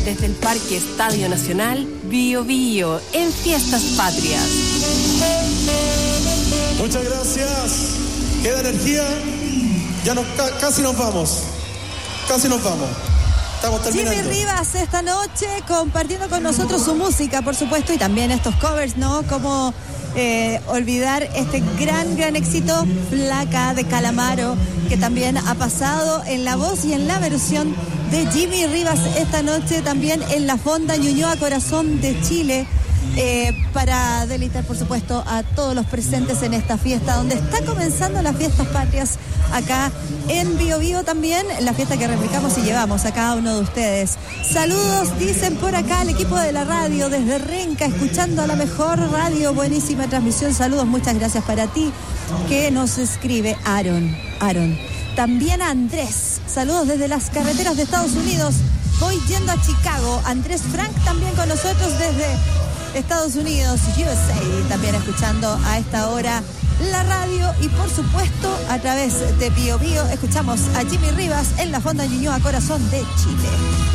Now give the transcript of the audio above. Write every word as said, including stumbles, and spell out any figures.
desde el Parque Estadio Nacional, Bio Bio, en Fiestas Patrias. Muchas gracias. Queda energía. Ya nos, ca- casi nos vamos. Casi nos vamos. Estamos terminando. Jimmy Rivas esta noche compartiendo con nosotros su música, por supuesto, y también estos covers, ¿no? Como eh, olvidar este gran, gran éxito, Flaca de Calamaro, que también ha pasado en la voz y en la versión de Jimmy Rivas esta noche, también en la Fonda Ñuñoa Corazón de Chile. Eh, para deleitar, por supuesto, a todos los presentes en esta fiesta, donde está comenzando las fiestas patrias acá en Bio Bio también, la fiesta que replicamos y llevamos a cada uno de ustedes. Saludos, dicen por acá el equipo de la radio desde Renca, escuchando a la mejor radio, buenísima transmisión. Saludos, muchas gracias para ti, que nos escribe Aaron, Aaron. También a Andrés, saludos desde las carreteras de Estados Unidos. Voy yendo a Chicago. Andrés Frank también con nosotros desde Estados Unidos, U S A, también escuchando a esta hora la radio y por supuesto a través de Bio Bio escuchamos a Jimmy Rivas en la Fonda Ñuñoa Corazón de Chile.